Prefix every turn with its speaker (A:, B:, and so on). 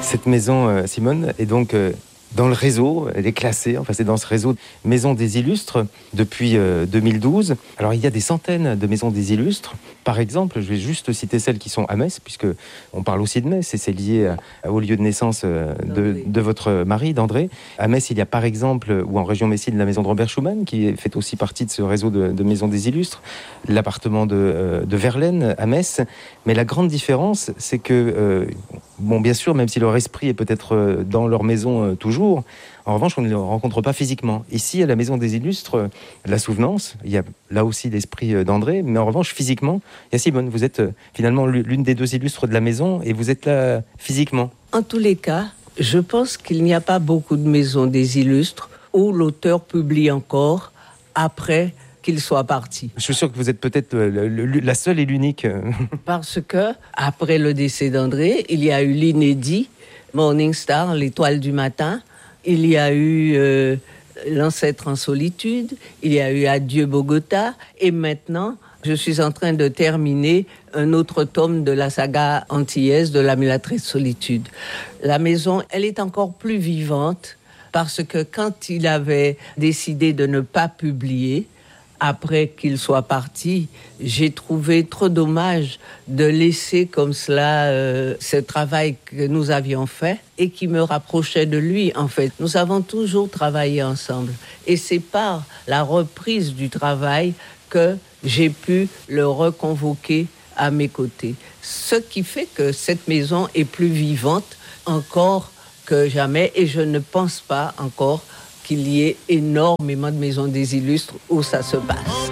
A: Cette maison, Simone, est donc dans le réseau, elle est classée, enfin c'est dans ce réseau Maison des Illustres depuis 2012. Alors il y a des centaines de Maisons des Illustres. Par exemple, je vais juste citer celles qui sont à Metz, puisque on parle aussi de Metz, et c'est lié au lieu de naissance de votre mari, d'André. À Metz, il y a par exemple, ou en région Messine, la maison de Robert Schumann, qui fait aussi partie de ce réseau de Maisons des Illustres. L'appartement de Verlaine à Metz. Mais la grande différence, c'est que, bon, bien sûr, même si leur esprit est peut-être dans leur maison toujours, en revanche, on ne les rencontre pas physiquement. Ici, à la Maison des Illustres, la Souvenance, il y a là aussi l'esprit d'André, mais en revanche, physiquement, il y a Simone. Vous êtes finalement l'une des deux illustres de la maison et vous êtes là physiquement.
B: En tous les cas, je pense qu'il n'y a pas beaucoup de Maisons des Illustres où l'auteur publie encore après qu'il soit parti.
A: Je suis sûr que vous êtes peut-être la seule et l'unique.
B: Parce que, après le décès d'André, il y a eu l'inédit Morning Star, l'étoile du matin. Il y a eu L'ancêtre en solitude. Il y a eu Adieu Bogota. Et maintenant, je suis en train de terminer un autre tome de la saga antillaise de La Mulâtresse solitude. La maison, elle est encore plus vivante parce que quand il avait décidé de ne pas publier, après qu'il soit parti, j'ai trouvé trop dommage de laisser comme cela ce travail que nous avions fait et qui me rapprochait de lui, en fait. Nous avons toujours travaillé ensemble. Et c'est par la reprise du travail que j'ai pu le reconvoquer à mes côtés. Ce qui fait que cette maison est plus vivante encore que jamais et je ne pense pas encore qu'il y ait énormément de Maisons des Illustres où ça se passe.